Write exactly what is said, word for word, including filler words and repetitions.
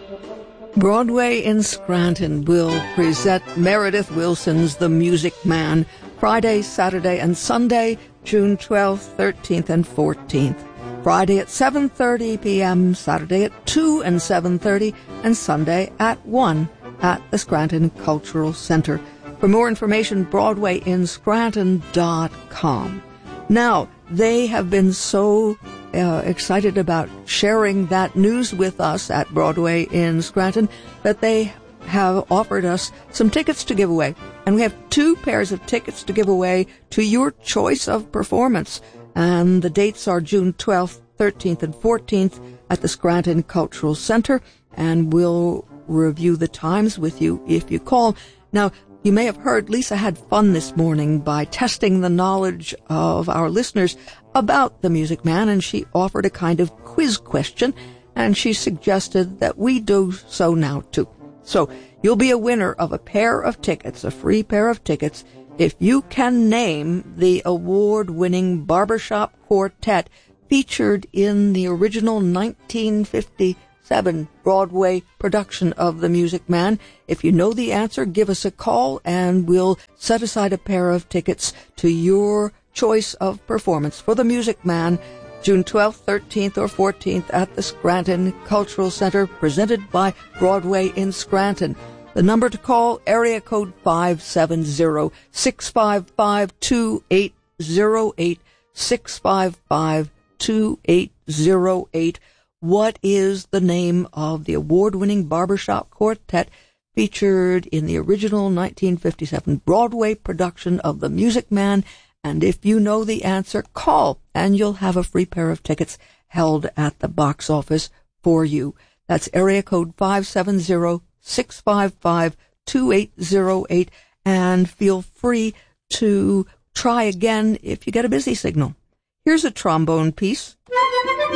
Broadway in Scranton will present Meredith Willson's The Music Man, Friday, Saturday, and Sunday, June twelfth, thirteenth, and fourteenth. Friday at seven thirty p.m., Saturday at two and seven thirty, and Sunday at one at the Scranton Cultural Center. For more information, broadway in scranton dot com. Now, they have been so uh, excited about sharing that news with us at Broadway in Scranton that they have offered us some tickets to give away. And we have two pairs of tickets to give away to your choice of performance. And the dates are June twelfth, thirteenth, and fourteenth at the Scranton Cultural Center. And we'll review the times with you if you call. Now, you may have heard Lisa had fun this morning by testing the knowledge of our listeners about the Music Man, and she offered a kind of quiz question, and she suggested that we do so now too. So you'll be a winner of a pair of tickets, a free pair of tickets, if you can name the award-winning barbershop quartet featured in the original nineteen fifty-seven Broadway production of The Music Man. If you know the answer, give us a call and we'll set aside a pair of tickets to your choice of performance for The Music Man, June twelfth, thirteenth, or fourteenth at the Scranton Cultural Center, presented by Broadway in Scranton. The number to call, area code five seven zero, six five five, two eight zero eight, six five five, two eight zero eight. What is the name of the award-winning barbershop quartet featured in the original nineteen fifty-seven Broadway production of The Music Man? And if you know the answer, call, and you'll have a free pair of tickets held at the box office for you. That's area code five seven zero, six five five, two eight zero eight, and feel free to try again if you get a busy signal. Here's a trombone piece.